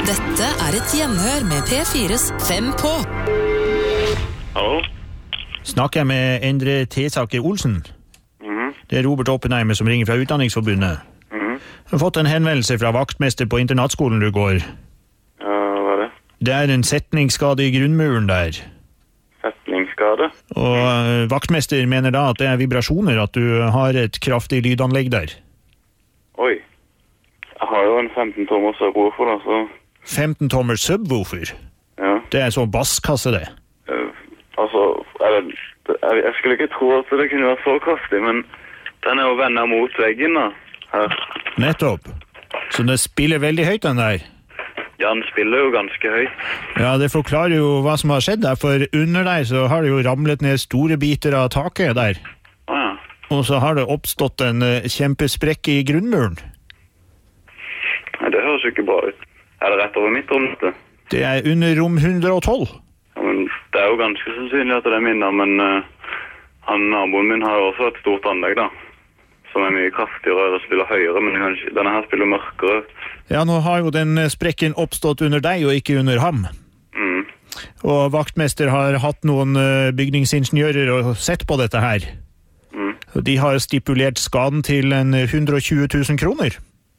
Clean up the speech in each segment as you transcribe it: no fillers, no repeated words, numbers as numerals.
Dette er et gjenhør med P4s 5 på. Hallo? Snakker jeg med Endre Tesaker Olsen? Det er Robert Oppenheimer som ringer fra Utdanningsforbundet. Jeg har fått en henvendelse fra vaktmester på internatskolen du går. Ja, hva er det? Det er en setningsskade i grunnmuren der. Setningsskade? Og vaktmester mener da at det er vibrasjoner, at du har et kraftig lydanlegg der. Oi. Jeg har jo en 15-tommer subwoofer da, så... 15-tommer subwoofer? Ja. Det er sånn basskasse det. Jeg skulle ikke tro at det kunne være så kraftig, men den er jo vendt mot veggen da, her. Nettopp. Så det spiller veldig høyt den der. Ja, den spiller jo ganske høyt. Ja, det forklarer jo hva som har skjedd der, for under deg så har det jo ramlet ned store biter av taket der. Ja. Og så har det oppstått en kjempesprekk i grunnmuren. Nei, det høres jo ikke bra ut. Er det rett over mitt rom dette? Det er under rom 112. Ja, men det er jo ganske sannsynlig at det er minnet, men naboen min har jo også et stort anlegg da, som er mye kraftigere og spiller høyere, men denne her spiller mørkere. Ja, nå har jo den sprekken oppstått under deg og ikke under ham. Og vaktmester har hatt noen bygningsingeniører og sett på dette her. De har stipulert skaden til 120 000 kroner.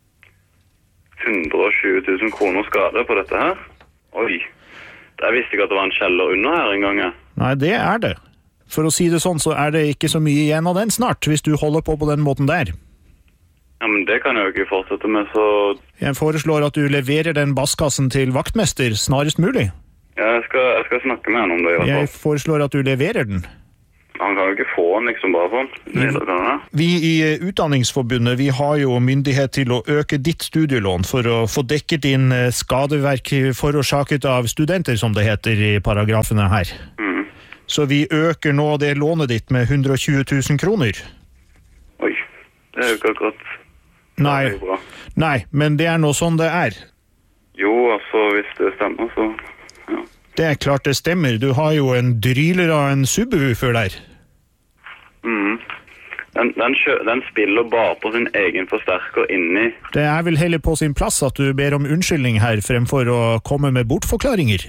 120 000 kroner skade på dette her? Oi. Jeg visste ikke at det var en kjeller under her en gang. Nei, det er det. For å si det sånn, så er det ikke så mye igjen av den snart, hvis du holder på den måten der. Ja, men det kan jeg jo ikke fortsette med, så... Jeg foreslår at du leverer den basskassen til vaktmester snarest mulig. Ja, jeg skal snakke med han om det i hvert fall. Jeg foreslår at du leverer den. Han kan jo ikke få den liksom bare sånn. Vi i Utdanningsforbundet, vi har jo myndighet til å øke ditt studielån for å få dekket inn skadeverk forårsaket av studenter, som det heter i paragrafene her. Så vi øker nå det lånet ditt med 120 000 kroner. Oi, det er jo ikke akkurat... Nei, men det er nå sånn det er. Jo, altså, hvis det stemmer, så... Ja. Det er klart det stemmer. Du har jo en dryler av en subwoofer der. Den spiller bare på sin egen forsterker inni. Det er vel heller på sin plass at du ber om unnskyldning her, fremfor å komme med bortforklaringer.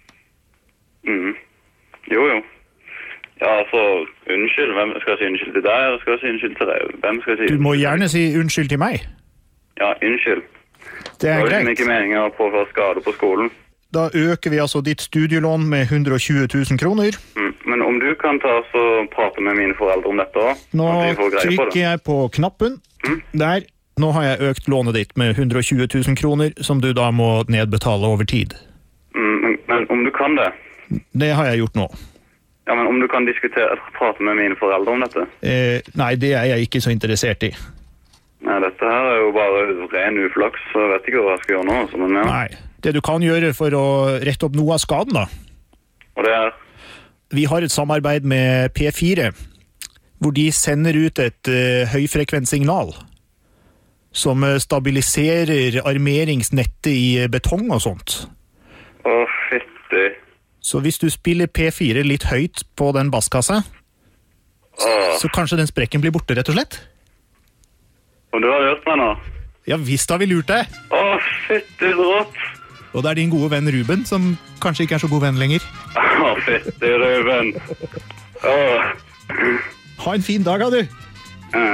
Jo. Ja, altså, unnskyld. Hvem skal jeg si unnskyld til deg, eller skal jeg si unnskyld til deg? Hvem skal jeg si unnskyld? Du må gjerne si unnskyld til meg. Ja, unnskyld. Det er greit. Det var ikke meningen å påføre skade på skolen. Da øker vi altså ditt studielån med 120 000 kroner. Men om du kan ta og prate med mine foreldre om dette også? Nå trykker jeg på knappen. Der. Nå har jeg økt lånet ditt med 120 000 kroner, som du da må nedbetale over tid. Men om du kan det? Det har jeg gjort nå. Ja, men om du kan prate med mine foreldre om dette? Nei, det er jeg ikke så interessert i. Nei, dette her er jo bare ren uflaks, så jeg vet ikke hva jeg skal gjøre nå. Men ja. Nei, det du kan gjøre for å rette opp noe av skaden da. Og det er? Vi har et samarbeid med P4, hvor de sender ut et høyfrekvenssignal som stabiliserer armeringsnettet i betong og sånt. Fytti. Så hvis du spiller P4 litt høyt på den basskassa, så kanskje den sprekken blir borte, rett og slett. Og du har hørt meg nå? Ja, visst har vi lurt deg. Fytti rått. Og det er din gode venn Ruben, som kanskje ikke er så god venn lenger. Fytti Ruben. Ha en fin dag, da, du.